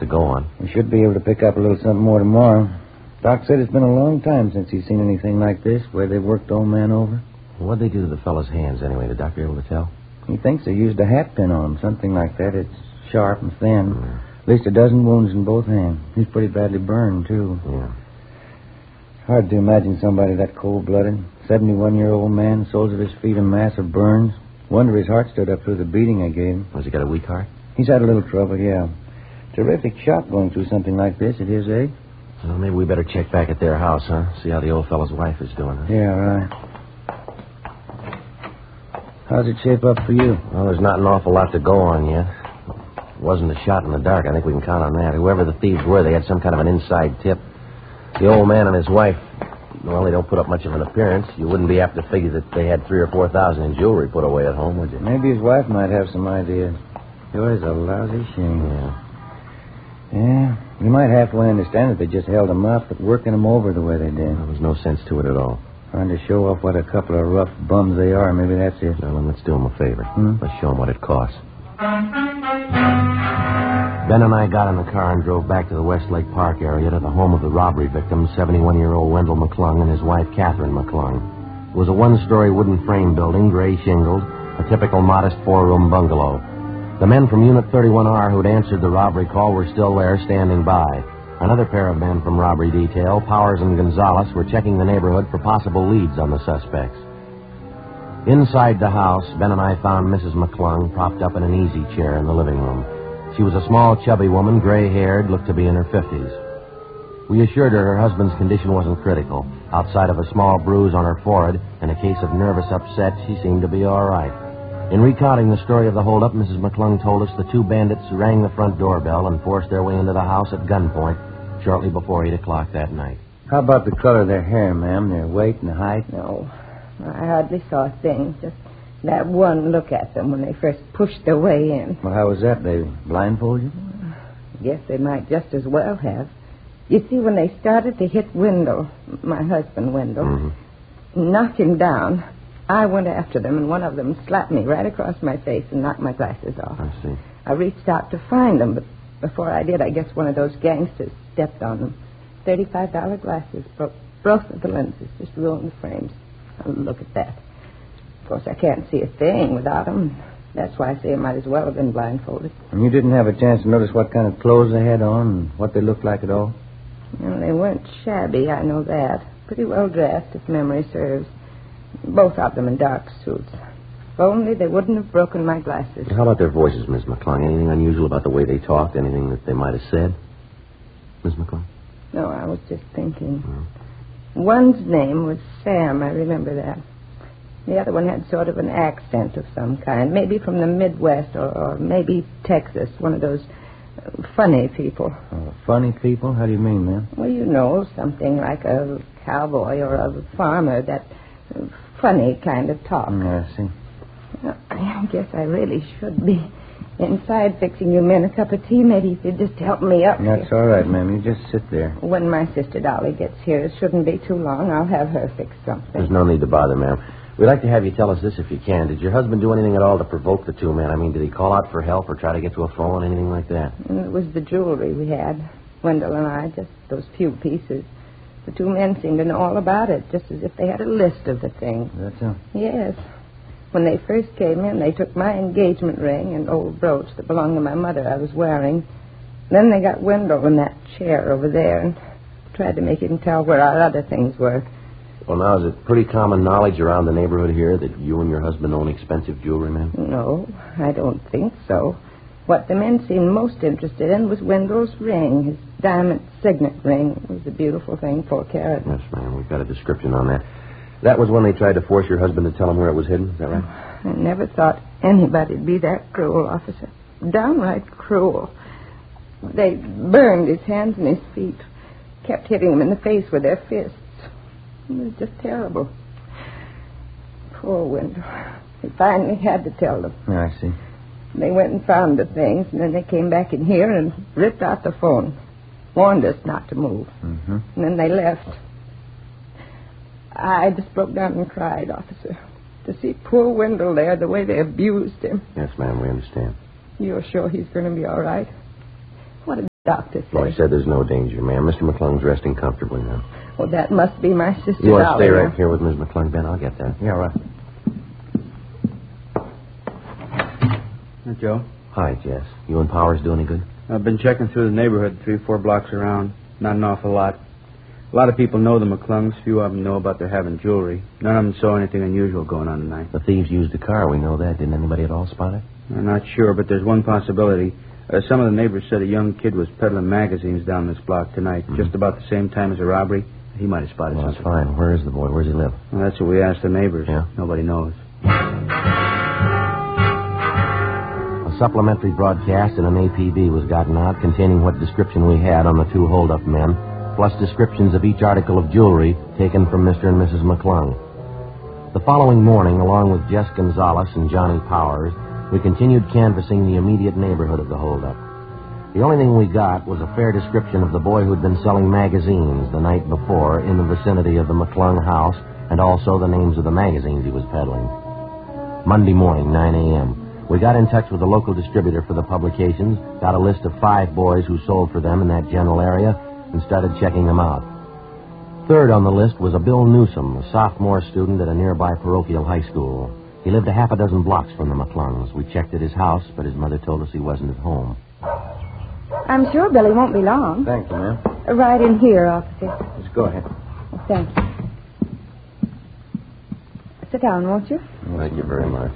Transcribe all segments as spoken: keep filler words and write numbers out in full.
to go on. We should be able to pick up a little something more tomorrow. Doc said it's been a long time since he's seen anything like this, where they worked old man over. What'd they do to the fellow's hands, anyway? Did Doctor able to tell? He thinks they used a hat pin on him, something like that. It's sharp and thin. Mm. At least a dozen wounds in both hands. He's pretty badly burned, too. Yeah. Hard to imagine somebody that cold-blooded. seventy-one-year-old man, soles of his feet a mass of burns. Wonder his heart stood up through the beating I gave him. Has he got a weak heart? He's had a little trouble, yeah. Terrific shock going through something like this at his age. Well, maybe we better check back at their house, huh? See how the old fellow's wife is doing, huh? Yeah, right. How's it shape up for you? Well, there's not an awful lot to go on yet. It wasn't a shot in the dark. I think we can count on that. Whoever the thieves were, they had some kind of an inside tip. The old man and his wife, well, they don't put up much of an appearance. You wouldn't be apt to figure that they had three or four thousand in jewelry put away at home, would you? Maybe his wife might have some ideas. Sure is a lousy shame. Yeah. Yeah, you might halfway understand that they just held him up, but working him over the way they did. There was no sense to it at all. Trying to show off what a couple of rough bums they are. Maybe that's it. Well, then let's do them a favor. Hmm? Let's show them what it costs. Ben and I got in the car and drove back to the Westlake Park area to the home of the robbery victim, seventy-one-year-old Wendell McClung, and his wife, Catherine McClung. It was a one-story wooden frame building, gray shingled, a typical modest four-room bungalow. The men from Unit thirty-one R who'd answered the robbery call were still there, standing by. Another pair of men from robbery detail, Powers and Gonzalez, were checking the neighborhood for possible leads on the suspects. Inside the house, Ben and I found Missus McClung propped up in an easy chair in the living room. She was a small, chubby woman, gray-haired, looked to be in her fifties. We assured her her husband's condition wasn't critical. Outside of a small bruise on her forehead and a case of nervous upset, she seemed to be all right. In recounting the story of the holdup, Missus McClung told us the two bandits rang the front doorbell and forced their way into the house at gunpoint shortly before eight o'clock that night. How about the color of their hair, ma'am? Their weight and height? No, I hardly saw a thing. Just that one look at them when they first pushed their way in. Well, how was that, baby? Blindfold you? Guess they might just as well have. You see, when they started to hit Wendell, my husband Wendell, Mm-hmm. knock him down, I went after them, and one of them slapped me right across my face and knocked my glasses off. I see. I reached out to find them, but before I did, I guess one of those gangsters stepped on them. thirty-five dollar glasses, broke both of the lenses, just ruined the frames. Oh, look at that. Of course, I can't see a thing without them. That's why I say I might as well have been blindfolded. And you didn't have a chance to notice what kind of clothes they had on and what they looked like at all? Well, they weren't shabby, I know that. Pretty well dressed, if memory serves. Both of them in dark suits. If only they wouldn't have broken my glasses. How about their voices, Miss McClung? Anything unusual about the way they talked? Anything that they might have said? Miss McClung? No, I was just thinking. Mm. One's name was Sam, I remember that. The other one had sort of an accent of some kind, maybe from the Midwest or, or maybe Texas, one of those uh, funny people. Uh, funny people? How do you mean, ma'am? Well, you know, something like a cowboy or a farmer, that uh, funny kind of talk. Mm, I see. Well, I guess I really should be inside fixing you men a cup of tea. Maybe you could just help me up. That's here. all right, ma'am. You just sit there. When my sister Dolly gets here, it shouldn't be too long. I'll have her fix something. There's no need to bother, ma'am. We'd like to have you tell us this if you can. Did your husband do anything at all to provoke the two men? I mean, did he call out for help or try to get to a phone, anything like that? And it was the jewelry we had, Wendell and I, just those few pieces. The two men seemed to know all about it, just as if they had a list of the things. That's all. Yes. When they first came in, they took my engagement ring and old brooch that belonged to my mother I was wearing. Then they got Wendell in that chair over there and tried to make him tell where our other things were. Well, now, is it pretty common knowledge around the neighborhood here that you and your husband own expensive jewelry, ma'am? No, I don't think so. What the men seemed most interested in was Wendell's ring, his diamond signet ring. It was a beautiful thing, four carat. Yes, ma'am. We've got a description on that. That was when they tried to force your husband to tell them where it was hidden. Is that right? I never thought anybody'd be that cruel, officer. Downright cruel. They burned his hands and his feet, kept hitting him in the face with their fists. It was just terrible. Poor Wendell. He finally had to tell them. Yeah, I see. They went and found the things, and then they came back in here and ripped out the phone. Warned us not to move. Mm-hmm. And then they left. I just broke down and cried, officer. To see poor Wendell there, the way they abused him. Yes, ma'am, we understand. You're sure he's going to be all right? What a Doctor said. Well, he said there's no danger, ma'am. Mister McClung's resting comfortably now. Well, that must be my sister. You want to stay Dolly. right here with Miss McClung, Ben? I'll get there. Yeah, right. Hey, Joe. Hi, Jess. You and Powers do any good? I've been checking through the neighborhood three, four blocks around. Not an awful lot. A lot of people know the McClungs. Few of them know about their having jewelry. None of them saw anything unusual going on tonight. The thieves used a car. We know that. Didn't anybody at all spot it? I'm not sure, but there's one possibility. Uh, some of the neighbors said a young kid was peddling magazines down this block tonight, mm-hmm. just about the same time as the robbery. He might have spotted well, something. That's fine. Where is the boy? Where does he live? Well, that's what we asked the neighbors. Yeah? Nobody knows. A supplementary broadcast in an A P B was gotten out containing what description we had on the two hold-up men, plus descriptions of each article of jewelry taken from Mister and Missus McClung. The following morning, along with Jess Gonzalez and Johnny Powers, we continued canvassing the immediate neighborhood of the hold-up. The only thing we got was a fair description of the boy who'd been selling magazines the night before in the vicinity of the McClung house, and also the names of the magazines he was peddling. Monday morning, nine a.m., we got in touch with the local distributor for the publications, got a list of five boys who sold for them in that general area, and started checking them out. Third on the list was a Bill Newsom, a sophomore student at a nearby parochial high school. He lived a half a dozen blocks from the McClungs. We checked at his house, but his mother told us he wasn't at home. I'm sure Billy won't be long. Thank you, ma'am. Right in here, officer. Just go ahead. Thank you. Sit down, won't you? Thank you very much.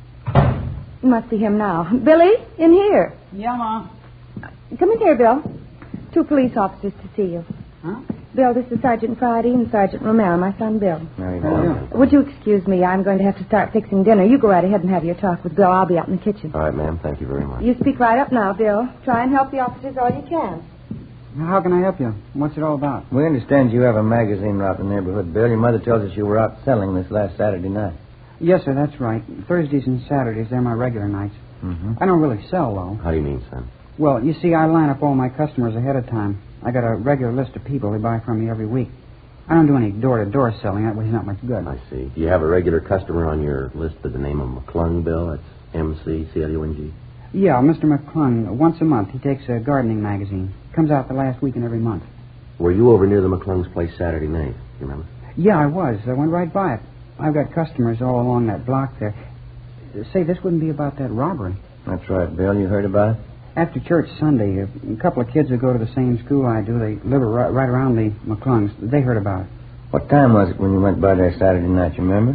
You must see him now. Billy, in here. Yeah, Ma. Come in here, Bill. Two police officers to see you. Huh? Bill, this is Sergeant Friday and Sergeant Romero, my son Bill. How you How you doing? doing? Would you excuse me? I'm going to have to start fixing dinner. You go right ahead and have your talk with Bill. I'll be out in the kitchen. All right, ma'am. Thank you very much. You speak right up now, Bill. Try and help the officers all you can. How can I help you? What's it all about? We understand you have a magazine out in the neighborhood, Bill. Your mother tells us you were out selling this last Saturday night. Yes, sir, that's right. Thursdays and Saturdays, they're my regular nights. Mm-hmm. I don't really sell, though. How do you mean, son? Well, you see, I line up all my customers ahead of time. I got a regular list of people who buy from me every week. I don't do any door-to-door selling. That way's not much good. I see. Do you have a regular customer on your list with the name of McClung, Bill? That's M C C L U N G. Yeah, Mister McClung. Once a month, he takes a gardening magazine. Comes out the last weekend every month. Were you over near the McClung's place Saturday night? You remember? Yeah, I was. I went right by it. I've got customers all along that block there. Say, this wouldn't be about that robbery. That's right, Bill. You heard about it? After church Sunday, a couple of kids who go to the same school I do, they live right, right around the McClungs. They heard about it. What time was it when you went by there Saturday night, you remember?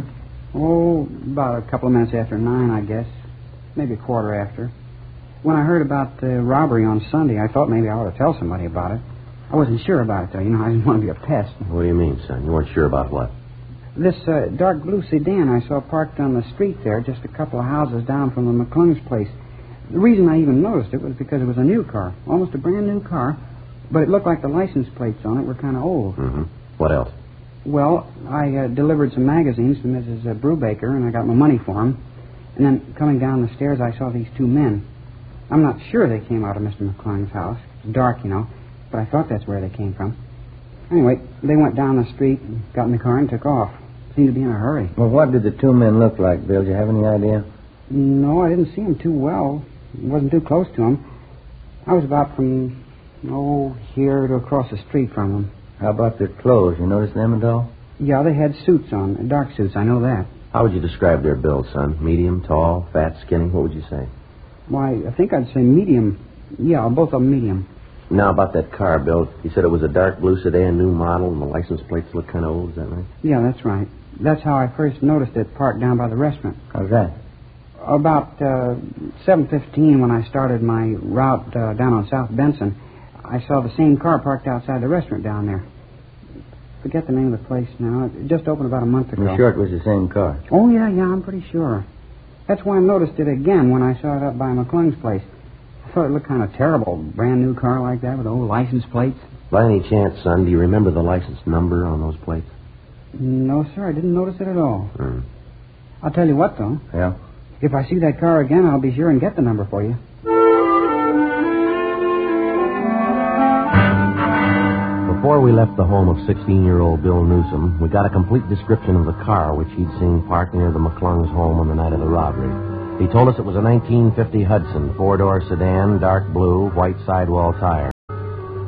Oh, about a couple of minutes after nine, I guess. Maybe a quarter after. When I heard about the robbery on Sunday, I thought maybe I ought to tell somebody about it. I wasn't sure about it, though. You know, I didn't want to be a pest. What do you mean, son? You weren't sure about what? This uh, dark blue sedan I saw parked on the street there, just a couple of houses down from the McClung's place. The reason I even noticed it was because it was a new car, almost a brand new car, but it looked like the license plates on it were kind of old. Mm-hmm. What else? Well, I uh, delivered some magazines to Missus Uh, Brubaker, and I got my money for them. And then coming down the stairs, I saw these two men. I'm not sure they came out of Mister McClung's house. It's dark, you know, but I thought that's where they came from. Anyway, they went down the street, and got in the car, and took off. Seemed to be in a hurry. Well, what did the two men look like, Bill? Do you have any idea? No, I didn't see them too well. Wasn't too close to them. I was about from, oh, here to across the street from them. How about their clothes? You notice them at all? Yeah, they had suits on, dark suits, I know that. How would you describe their build, son? Medium, tall, fat, skinny? What would you say? Why, I think I'd say medium. Yeah, both of them medium. Now, about that car, Bill. You said it was a dark blue sedan, new model, and the license plates look kind of old. Is that right? Yeah, that's right. That's how I first noticed it parked down by the restaurant. How's that? About uh, seven fifteen, when I started my route uh, down on South Benson, I saw the same car parked outside the restaurant down there. Forget the name of the place now. It just opened about a month ago. You're sure it was the same car? Oh, yeah, yeah, I'm pretty sure. That's why I noticed it again when I saw it up by McClung's place. I thought it looked kind of terrible. Brand new car like that with old license plates. By any chance, son, do you remember the license number on those plates? No, sir, I didn't notice it at all. Hmm. I'll tell you what, though. Yeah? If I see that car again, I'll be sure and get the number for you. Before we left the home of sixteen-year-old Bill Newsom, we got a complete description of the car which he'd seen parked near the McClung's home on the night of the robbery. He told us it was a nineteen fifty Hudson, four-door sedan, dark blue, white sidewall tire.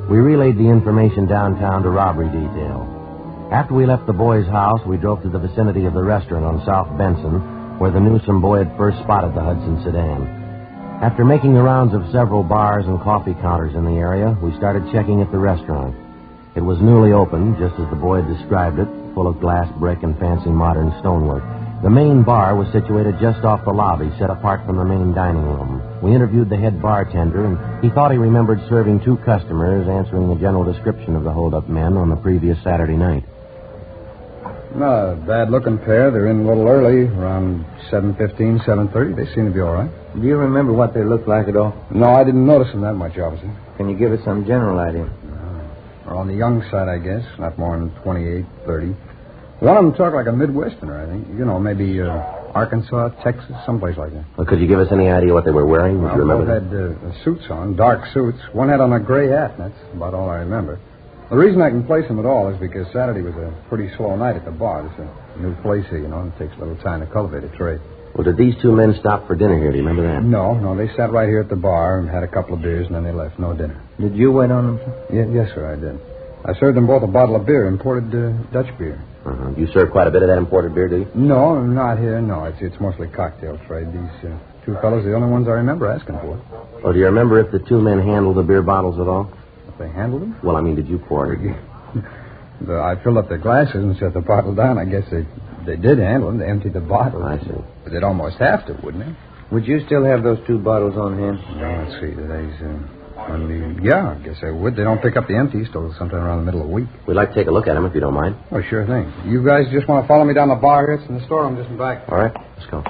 We relayed the information downtown to robbery detail. After we left the boy's house, we drove to the vicinity of the restaurant on South Benson, where the Newsom boy had first spotted the Hudson sedan. After making the rounds of several bars and coffee counters in the area, we started checking at the restaurant. It was newly opened, just as the boy had described it, full of glass brick and fancy modern stonework. The main bar was situated just off the lobby, set apart from the main dining room. We interviewed the head bartender, and he thought he remembered serving two customers, answering the general description of the hold-up men on the previous Saturday night. Not a bad-looking pair. They're in a little early, around seven fifteen, seven thirty. They seem to be all right. Do you remember what they looked like at all? No, I didn't notice them that much, officer. Can you give us some general idea? No. Well, on the young side, I guess. Not more than twenty-eight, thirty. One of them talked like a Midwesterner, I think. You know, maybe uh, Arkansas, Texas, someplace like that. Well, could you give us any idea what they were wearing? Would well, you remember both that? had uh, suits on, dark suits. One had on a gray hat, and that's about all I remember. The reason I can place them at all is because Saturday was a pretty slow night at the bar. It's a new place here, you know, and it takes a little time to cultivate a trade. Well, did these two men stop for dinner here? Do you remember that? No, no, they sat right here at the bar and had a couple of beers, and then they left. No dinner. Did you wait on them, sir? Yeah, yes, sir, I did. I served them both a bottle of beer, imported uh, Dutch beer. Uh-huh. You serve quite a bit of that imported beer, do you? No, not here, no. It's it's mostly cocktail trade. These uh, two fellows are the only ones I remember asking for. Well, do you remember if the two men handled the beer bottles at all? If they handled them? Well, I mean, did you pour it? the, I filled up their glasses and set the bottle down. I guess they they did handle them. They emptied the bottle. I see. But they'd almost have to, wouldn't they? Would you still have those two bottles on hand? No, let's see. Today's... Uh, On the, yeah, I guess they would. They don't pick up the empties till sometime around the middle of the week. We'd like to take a look at them, if you don't mind. Oh, sure thing. You guys just want to follow me down the bar here? It's in the storeroom just in back. All right, let's go.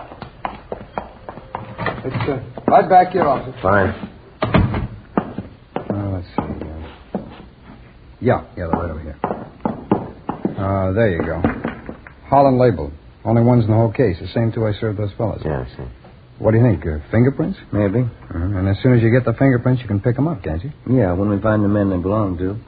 It's uh, right back here, officer. Fine. Uh, let's see. Uh, yeah, yeah, they're right over here. Uh, there you go. Holland label. Only ones in the whole case. The same two I served those fellas. Yeah, I see. What do you think? Uh, fingerprints? Maybe. Uh-huh. And as soon as you get the fingerprints, you can pick them up, can't you? Yeah, when we find the men they belong to.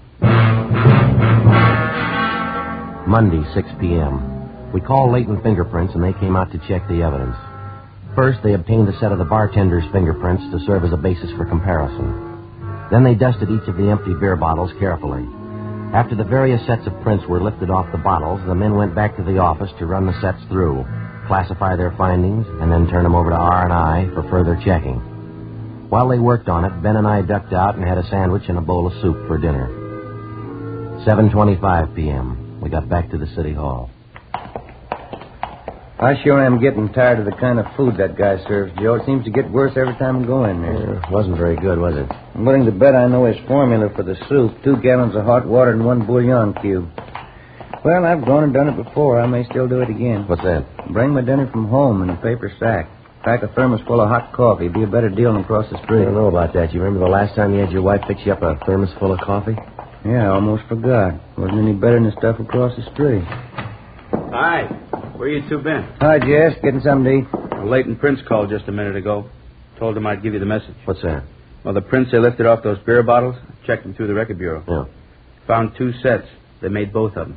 Monday, six p.m. We called Leighton Fingerprints, and they came out to check the evidence. First, they obtained a set of the bartender's fingerprints to serve as a basis for comparison. Then they dusted each of the empty beer bottles carefully. After the various sets of prints were lifted off the bottles, the men went back to the office to run the sets through, classify their findings, and then turn them over to R and I for further checking. While they worked on it, Ben and I ducked out and had a sandwich and a bowl of soup for dinner. seven twenty-five p.m. We got back to the city hall. I sure am getting tired of the kind of food that guy serves, Joe. It seems to get worse every time I go in there. It wasn't very good, was it? I'm willing to bet I know his formula for the soup. Two gallons of hot water and one bouillon cube. Well, I've gone and done it before. I may still do it again. What's that? Bring my dinner from home in a paper sack. Pack a thermos full of hot coffee. Be a better deal than across the I street. don't know about that. You remember the last time you had your wife fix you up a thermos full of coffee? Yeah, I almost forgot. Wasn't any better than the stuff across the street. Hi. Where you two been? Hi, Jess. Getting something to eat? Well, Leighton Prince called just a minute ago. Told him I'd give you the message. What's that? Well, the prints they lifted off those beer bottles, checked them through the record bureau. Yeah. Found two sets. They made both of them.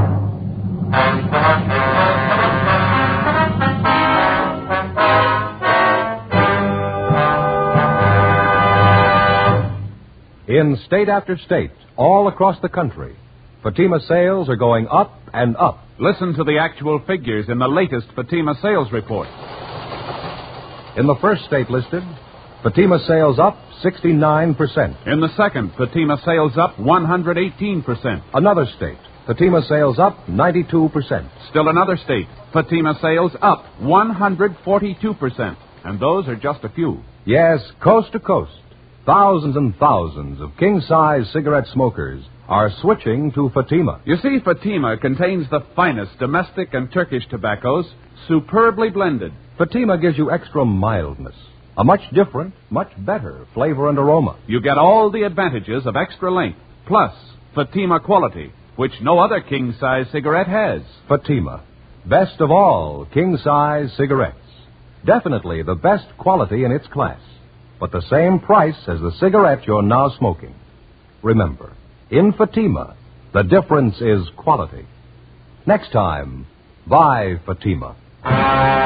In state after state, all across the country, Fatima sales are going up and up. Listen to the actual figures in the latest Fatima sales report. In the first state listed, Fatima sales up sixty-nine percent. In the second, Fatima sales up one hundred eighteen percent. Another state, Fatima sales up ninety-two percent. Still another state, Fatima sales up one hundred forty-two percent. And those are just a few. Yes, coast to coast, thousands and thousands of king-size cigarette smokers are switching to Fatima. You see, Fatima contains the finest domestic and Turkish tobaccos, superbly blended. Fatima gives you extra mildness, a much different, much better flavor and aroma. You get all the advantages of extra length, plus Fatima quality, which no other king-size cigarette has. Fatima, best of all king-size cigarettes. Definitely the best quality in its class, but the same price as the cigarette you're now smoking. Remember, in Fatima, the difference is quality. Next time, buy Fatima.